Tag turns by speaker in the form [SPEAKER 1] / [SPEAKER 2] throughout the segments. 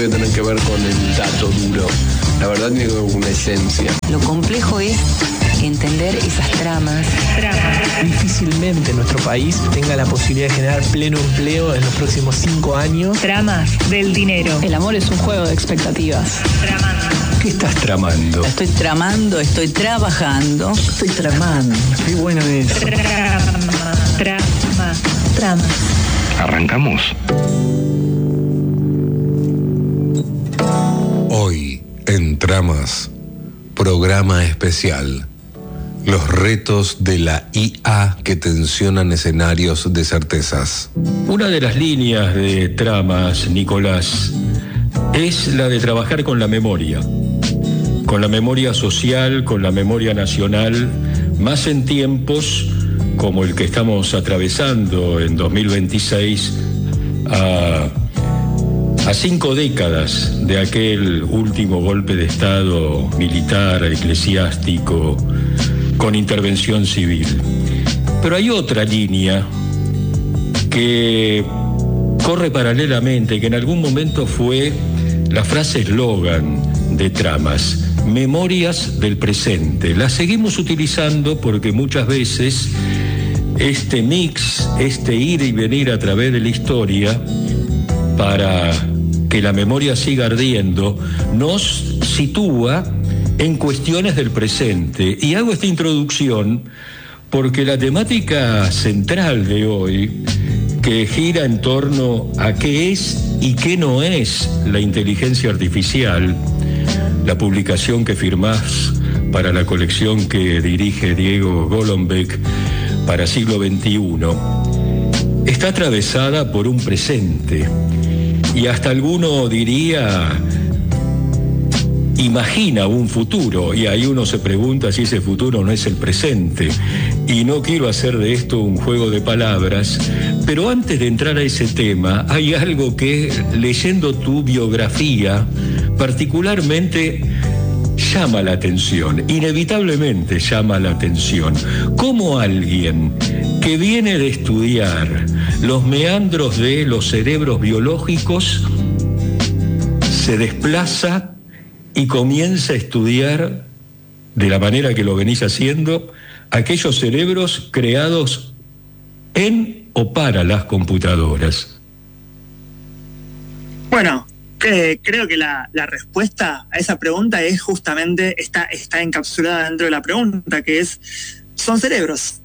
[SPEAKER 1] Tienen que ver con el dato duro. La verdad tiene una esencia.
[SPEAKER 2] Lo complejo es entender esas tramas.
[SPEAKER 3] Difícilmente nuestro país tenga la posibilidad de generar pleno empleo en los próximos 5 años.
[SPEAKER 4] Tramas del dinero.
[SPEAKER 5] El amor es un juego de expectativas.
[SPEAKER 4] Tramando.
[SPEAKER 1] ¿Qué estás tramando?
[SPEAKER 2] Estoy tramando, estoy trabajando.
[SPEAKER 3] Estoy tramando. Qué bueno es.
[SPEAKER 4] Trama.
[SPEAKER 1] ¿Arrancamos?
[SPEAKER 6] Hoy, en Tramas, programa especial. Los retos de la IA que tensionan escenarios de certezas.
[SPEAKER 7] Una de las líneas de Tramas, Nicolás, es la de trabajar con la memoria social, con la memoria nacional, más en tiempos como el que estamos atravesando en 2026, a 5 décadas de aquel último golpe de Estado militar, eclesiástico, con intervención civil. Pero hay otra línea que corre paralelamente, que en algún momento fue la frase eslogan de Tramas: memorias del presente. La seguimos utilizando porque muchas veces este mix, este ir y venir a través de la historia, para que la memoria siga ardiendo, nos sitúa en cuestiones del presente. Y hago esta introducción porque la temática central de hoy, que gira en torno a qué es y qué no es la inteligencia artificial, la publicación que firmás para la colección que dirige Diego Golombek para siglo XXI, está atravesada por un presente. Y hasta alguno diría, imagina un futuro, y ahí uno se pregunta si ese futuro no es el presente. Y no quiero hacer de esto un juego de palabras, pero antes de entrar a ese tema, hay algo que, leyendo tu biografía, particularmente llama la atención, inevitablemente llama la atención. ¿Cómo alguien que viene de estudiar los meandros de los cerebros biológicos se desplaza y comienza a estudiar, de la manera que lo venís haciendo, aquellos cerebros creados en o para las computadoras?
[SPEAKER 8] Bueno, creo que la respuesta a esa pregunta es justamente, está encapsulada dentro de la pregunta, que es, son cerebros.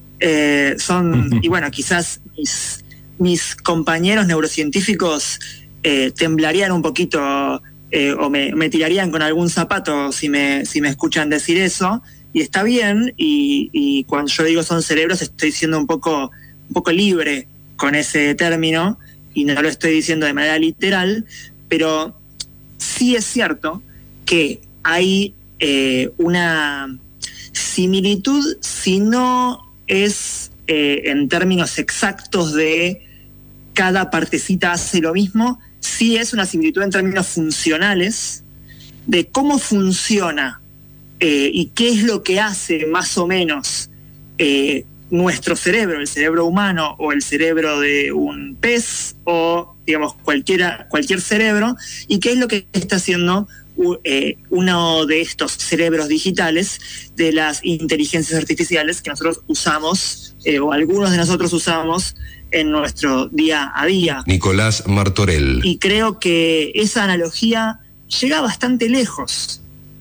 [SPEAKER 8] Y bueno, quizás mis compañeros neurocientíficos temblarían un poquito o me tirarían con algún zapato si me escuchan decir eso, y está bien, y cuando yo digo son cerebros estoy siendo un poco libre con ese término y no lo estoy diciendo de manera literal, pero sí es cierto que hay una similitud, si no es en términos exactos de cada partecita hace lo mismo, sí es una similitud en términos funcionales de cómo funciona y qué es lo que hace más o menos nuestro cerebro, el cerebro humano o el cerebro de un pez o digamos cualquier cerebro, y qué es lo que está haciendo uno de estos cerebros digitales de las inteligencias artificiales que nosotros usamos o algunos de nosotros usamos en nuestro día a día.
[SPEAKER 6] Nicolás Martorell.
[SPEAKER 8] Y creo que esa analogía llega bastante lejos.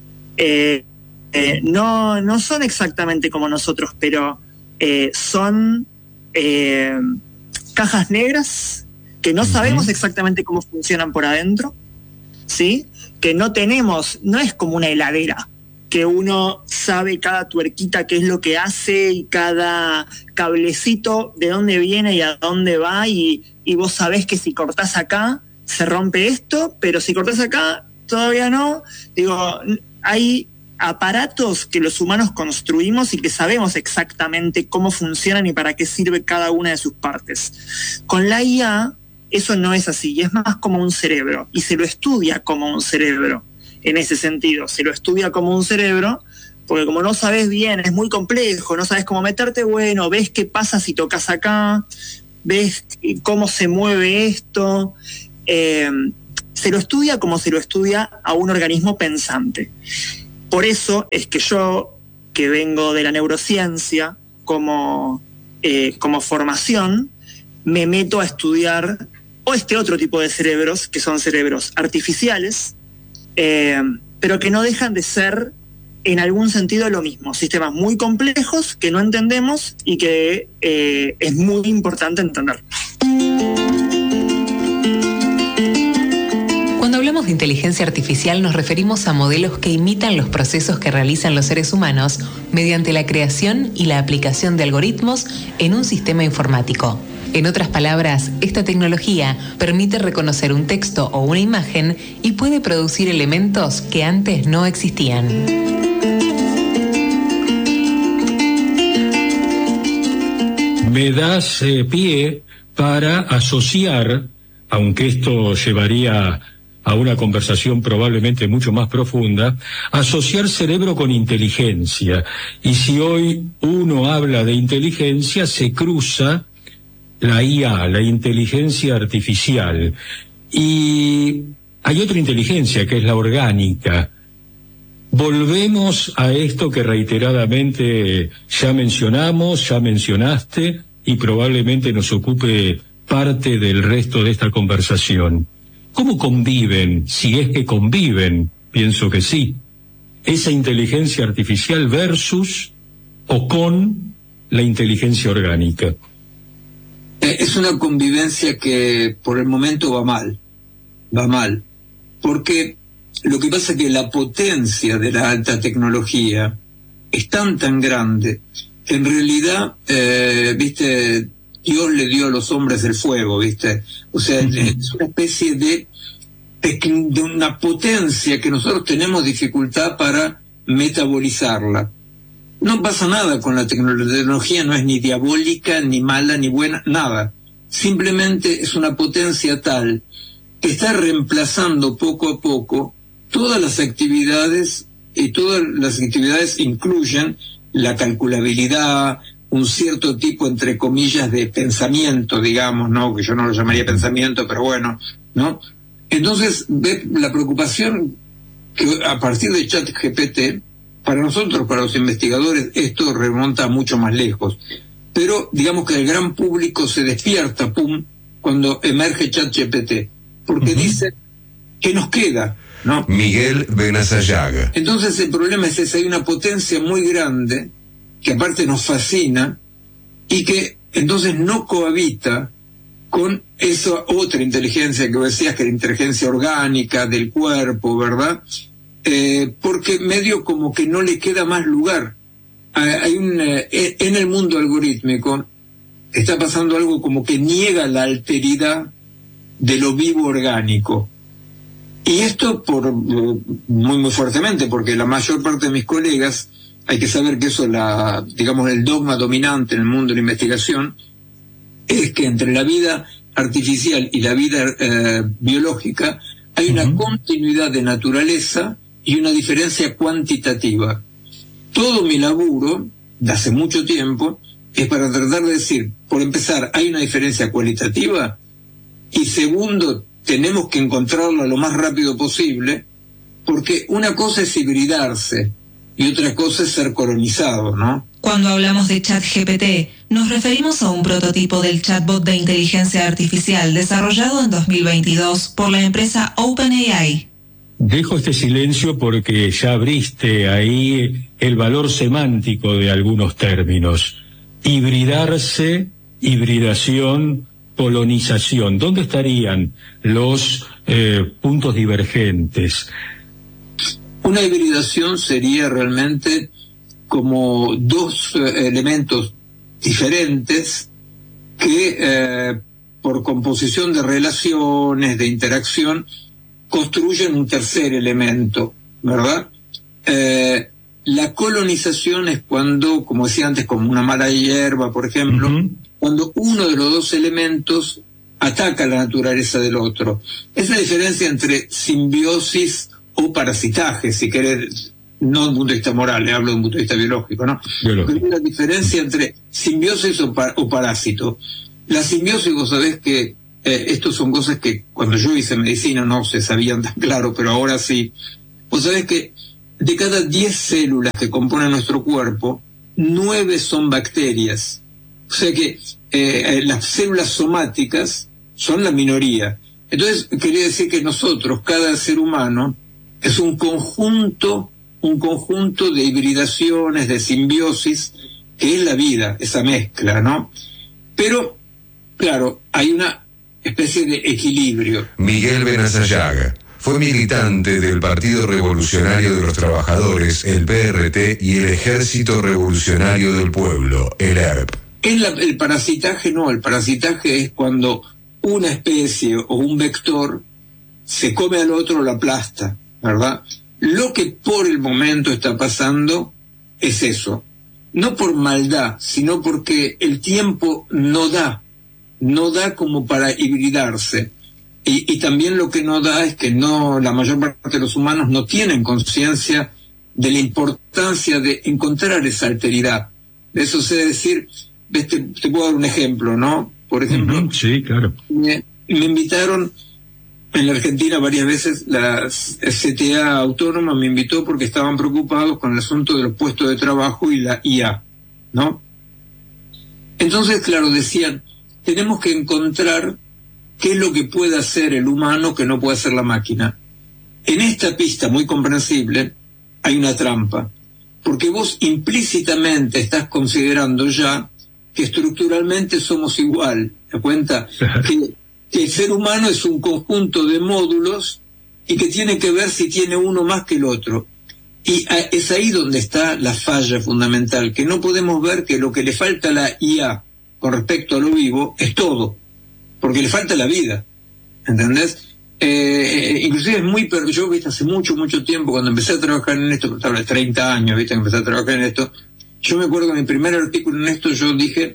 [SPEAKER 8] No son exactamente como nosotros, pero son cajas negras que no sabemos exactamente cómo funcionan por adentro, ¿sí? Que no es como una heladera, que uno sabe cada tuerquita qué es lo que hace y cada cablecito de dónde viene y a dónde va, y vos sabés que si cortás acá se rompe esto, pero si cortás acá todavía no. Digo, hay aparatos que los humanos construimos y que sabemos exactamente cómo funcionan y para qué sirve cada una de sus partes. Con la IA eso no es así, y es más como un cerebro, y se lo estudia como un cerebro. En ese sentido, se lo estudia como un cerebro, porque como no sabes bien, es muy complejo, no sabes cómo meterte, bueno, ves qué pasa si tocas acá, ves cómo se mueve esto, se lo estudia como se lo estudia a un organismo pensante. Por eso es que yo, que vengo de la neurociencia como formación, me meto a estudiar este otro tipo de cerebros, que son cerebros artificiales, pero que no dejan de ser en algún sentido lo mismo, sistemas muy complejos que no entendemos y que es muy importante entender.
[SPEAKER 2] Cuando hablamos de inteligencia artificial nos referimos a modelos que imitan los procesos que realizan los seres humanos mediante la creación y la aplicación de algoritmos en un sistema informático. En otras palabras, esta tecnología permite reconocer un texto o una imagen y puede producir elementos que antes no existían.
[SPEAKER 7] Me das pie para asociar, aunque esto llevaría a una conversación probablemente mucho más profunda, asociar cerebro con inteligencia. Y si hoy uno habla de inteligencia, se cruza la IA, la inteligencia artificial. Y hay otra inteligencia, que es la orgánica. Volvemos a esto que reiteradamente ya mencionamos, ya mencionaste, y probablemente nos ocupe parte del resto de esta conversación. ¿Cómo conviven, si es que conviven, pienso que sí, esa inteligencia artificial versus o con la inteligencia orgánica?
[SPEAKER 9] Es una convivencia que por el momento va mal, porque lo que pasa es que la potencia de la alta tecnología es tan grande que en realidad, viste, Dios le dio a los hombres el fuego, viste, o sea, es una especie de una potencia que nosotros tenemos dificultad para metabolizarla. No pasa nada con la tecnología, no es ni diabólica, ni mala, ni buena, nada. Simplemente es una potencia tal que está reemplazando poco a poco todas las actividades, y todas las actividades incluyen la calculabilidad, un cierto tipo, entre comillas, de pensamiento, digamos, ¿no? Que yo no lo llamaría pensamiento, pero bueno, ¿no? Entonces, ve la preocupación que a partir de ChatGPT, para nosotros, para los investigadores, esto remonta mucho más lejos. Pero digamos que el gran público se despierta, cuando emerge ChatGPT, porque dice, ¿qué nos queda? ¿No?
[SPEAKER 6] Miguel Benazayaga.
[SPEAKER 9] Entonces el problema es ese, hay una potencia muy grande, que aparte nos fascina, y que entonces no cohabita con esa otra inteligencia que vos decías, que la inteligencia orgánica del cuerpo, ¿verdad? Porque medio como que no le queda más lugar. En el mundo algorítmico está pasando algo como que niega la alteridad de lo vivo orgánico. Y esto muy fuertemente, porque la mayor parte de mis colegas, hay que saber que eso, digamos, el dogma dominante en el mundo de la investigación, es que entre la vida artificial y la vida biológica hay una continuidad de naturaleza y una diferencia cuantitativa. Todo mi laburo, de hace mucho tiempo, es para tratar de decir, por empezar, hay una diferencia cualitativa, y segundo, tenemos que encontrarla lo más rápido posible, porque una cosa es hibridarse y otra cosa es ser colonizado, ¿no?
[SPEAKER 4] Cuando hablamos de ChatGPT, nos referimos a un prototipo del chatbot de inteligencia artificial desarrollado en 2022 por la empresa OpenAI.
[SPEAKER 7] Dejo este silencio porque ya abriste ahí el valor semántico de algunos términos. Hibridarse, hibridación, colonización. ¿Dónde estarían los puntos divergentes?
[SPEAKER 9] Una hibridación sería realmente como dos elementos diferentes que por composición de relaciones, de interacción, construyen un tercer elemento, ¿verdad? La colonización es cuando, como decía antes, como una mala hierba, por ejemplo, cuando uno de los dos elementos ataca la naturaleza del otro. Es la diferencia entre simbiosis o parasitaje, si querés, no desde un punto de vista moral, le hablo de un punto de vista biológico, ¿no? Pero es la diferencia entre simbiosis o parásito. La simbiosis, vos sabés que estos son cosas que cuando yo hice medicina no se sabían tan claro, pero ahora sí. Vos sabés que de cada 10 células que componen nuestro cuerpo, 9 son bacterias. O sea que las células somáticas son la minoría. Entonces, quería decir que nosotros, cada ser humano, es un conjunto de hibridaciones, de simbiosis, que es la vida, esa mezcla, ¿no? Pero, claro, hay una especie de equilibrio.
[SPEAKER 6] Miguel Benazayaga fue militante del Partido Revolucionario de los Trabajadores, el PRT, y el Ejército Revolucionario del Pueblo, el ERP.
[SPEAKER 9] El parasitaje no, el parasitaje es cuando una especie o un vector se come al otro o lo aplasta, ¿verdad? Lo que por el momento está pasando es eso. No por maldad, sino porque el tiempo no da como para hibridarse. Y también lo que no da es que la mayor parte de los humanos no tienen conciencia de la importancia de encontrar esa alteridad. De eso sé decir, te puedo dar un ejemplo, ¿no? Por ejemplo,
[SPEAKER 7] sí, claro.
[SPEAKER 9] Me invitaron en la Argentina varias veces, la CTA Autónoma me invitó porque estaban preocupados con el asunto de los puestos de trabajo y la IA, ¿no? Entonces, claro, decían, tenemos que encontrar qué es lo que puede hacer el humano que no puede hacer la máquina. En esta pista muy comprensible hay una trampa, porque vos implícitamente estás considerando ya que estructuralmente somos igual. ¿Te das cuenta? Que el ser humano es un conjunto de módulos y que tiene que ver si tiene uno más que el otro. Y es ahí donde está la falla fundamental, que no podemos ver que lo que le falta a la IA con respecto a lo vivo es todo, porque le falta la vida, ¿entendés? Inclusive es muy... Yo, viste, hace mucho tiempo, cuando empecé a trabajar en esto, estaba de 30 años, viste, que empecé a trabajar en esto, yo me acuerdo que en mi primer artículo en esto yo dije,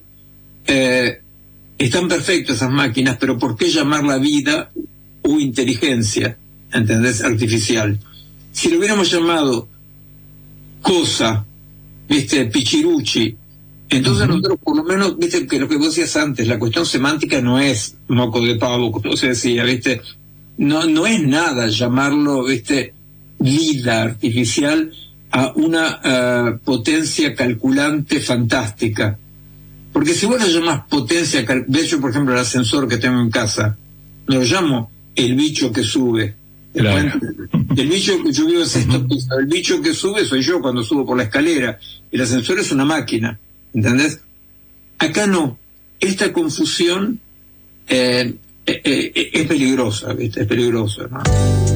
[SPEAKER 9] están perfectas esas máquinas, pero ¿por qué llamarla vida o inteligencia, ¿entendés? Artificial. Si lo hubiéramos llamado cosa, viste, pichiruchi, entonces nosotros por lo menos, viste, que lo que vos decías antes, la cuestión semántica no es moco de pavo, como se decía, viste, no es nada llamarlo, viste, vida artificial a una potencia calculante fantástica. Porque si vos lo llamás potencia, de hecho, por ejemplo, el ascensor que tengo en casa, lo llamo el bicho que sube.
[SPEAKER 7] Claro.
[SPEAKER 9] El bicho que yo vivo en sexto piso, el bicho que sube soy yo cuando subo por la escalera. El ascensor es una máquina, ¿entendés? Acá no. Esta confusión es peligrosa, ¿viste? Es peligrosa, ¿no?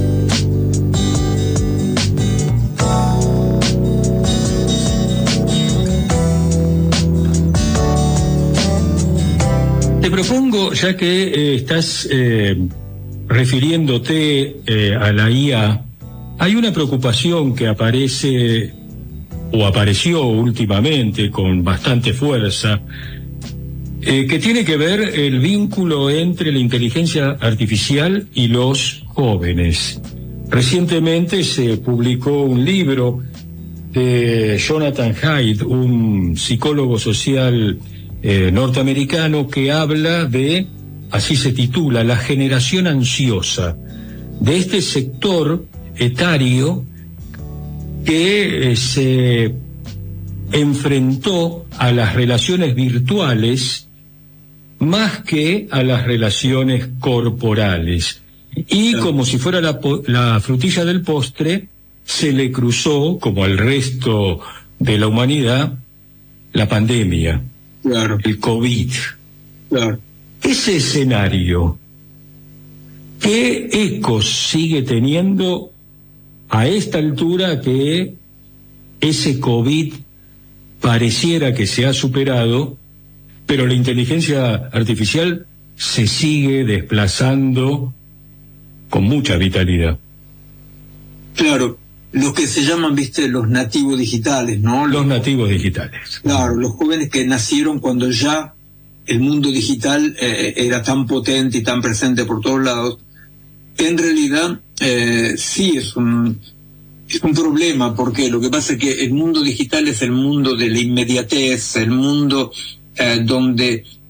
[SPEAKER 7] Te propongo, ya que estás refiriéndote a la IA, hay una preocupación que aparece o apareció últimamente con bastante fuerza, que tiene que ver el vínculo entre la inteligencia artificial y los jóvenes. Recientemente se publicó un libro de Jonathan Haidt, un psicólogo social norteamericano, que habla de, así se titula, la generación ansiosa, de este sector etario que se enfrentó a las relaciones virtuales más que a las relaciones corporales. Y como si fuera la frutilla del postre, se le cruzó, como al resto de la humanidad, la pandemia.
[SPEAKER 9] Claro.
[SPEAKER 7] El COVID.
[SPEAKER 9] Claro.
[SPEAKER 7] Ese escenario, ¿qué ecos sigue teniendo a esta altura que ese COVID pareciera que se ha superado, pero la inteligencia artificial se sigue desplazando con mucha vitalidad?
[SPEAKER 9] Claro. Los que se llaman, viste, los nativos digitales, ¿no?
[SPEAKER 7] Los nativos digitales.
[SPEAKER 9] Claro, los jóvenes que nacieron cuando ya el mundo digital era tan potente y tan presente por todos lados, que en realidad sí es un problema, porque lo que pasa es que el mundo digital es el mundo de la inmediatez, el mundo donde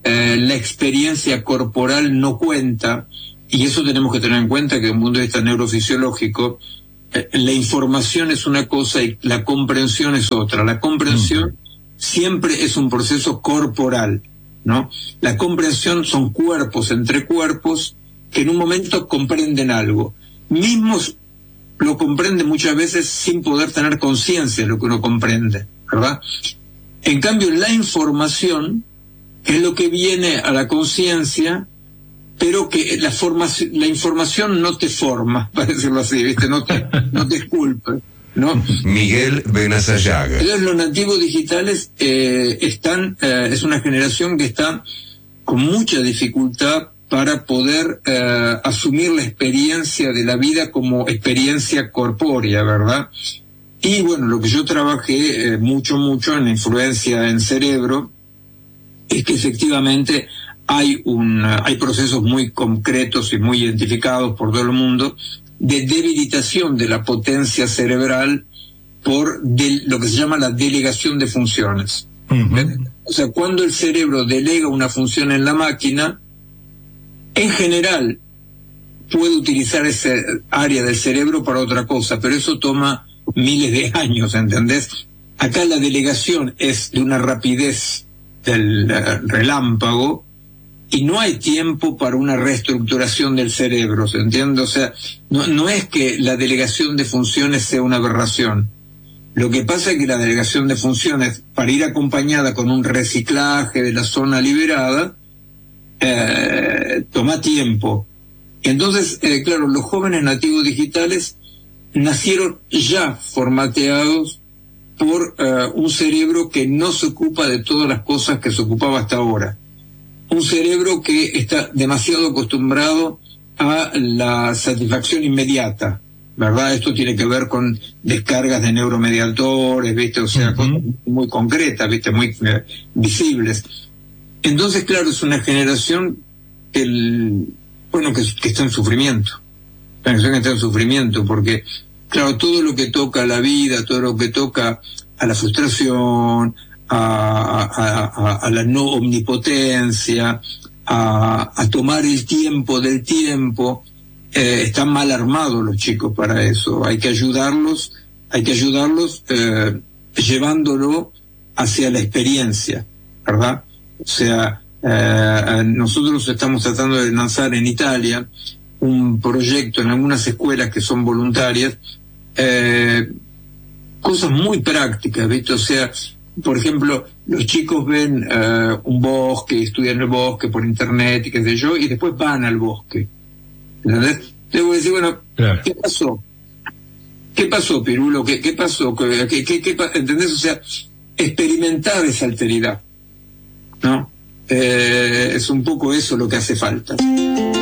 [SPEAKER 9] la experiencia corporal no cuenta, y eso tenemos que tener en cuenta, que desde un punto de vista neurofisiológico, la información es una cosa y la comprensión es otra. La comprensión siempre es un proceso corporal, ¿no? La comprensión son cuerpos entre cuerpos que en un momento comprenden algo. Mismos lo comprenden muchas veces sin poder tener conciencia de lo que uno comprende, ¿verdad? En cambio, la información es lo que viene a la conciencia, pero que la información no te forma, para decirlo así, ¿viste? No te esculpe, ¿no?
[SPEAKER 6] Miguel Benazayaga.
[SPEAKER 9] Entonces, los nativos digitales es una generación que está con mucha dificultad para poder asumir la experiencia de la vida como experiencia corpórea, ¿verdad? Y bueno, lo que yo trabajé mucho en la influencia en cerebro es que efectivamente hay procesos muy concretos y muy identificados por todo el mundo de debilitación de la potencia cerebral por lo que se llama la delegación de funciones. O sea, cuando el cerebro delega una función en la máquina, en general puede utilizar ese área del cerebro para otra cosa, pero eso toma miles de años, ¿entendés? Acá la delegación es de una rapidez del relámpago y no hay tiempo para una reestructuración del cerebro, ¿se entiende? O sea, no es que la delegación de funciones sea una aberración. Lo que pasa es que la delegación de funciones, para ir acompañada con un reciclaje de la zona liberada, toma tiempo. Entonces, claro, los jóvenes nativos digitales nacieron ya formateados por un cerebro que no se ocupa de todas las cosas que se ocupaba hasta ahora. Un cerebro que está demasiado acostumbrado a la satisfacción inmediata, ¿verdad? Esto tiene que ver con descargas de neuromediadores, ¿viste? O sea, cosas muy concretas, ¿viste? Muy visibles. Entonces, claro, es una generación que está en sufrimiento. La generación que está en sufrimiento, porque, claro, todo lo que toca a la vida, todo lo que toca a la frustración, a la no omnipotencia, a tomar el tiempo del tiempo, están mal armados los chicos para eso. Hay que ayudarlos llevándolo hacia la experiencia, ¿verdad? O sea, nosotros estamos tratando de lanzar en Italia un proyecto en algunas escuelas que son voluntarias, cosas muy prácticas, ¿viste? O sea, por ejemplo, los chicos ven un bosque, estudian el bosque por internet y qué sé yo, y después van al bosque, ¿entendés? Entonces voy a decir, bueno, claro. ¿Qué pasó? ¿Qué pasó, Pirulo? ¿Qué pasó? ¿Entendés? O sea, experimentar esa alteridad, ¿no? Es un poco eso lo que hace falta.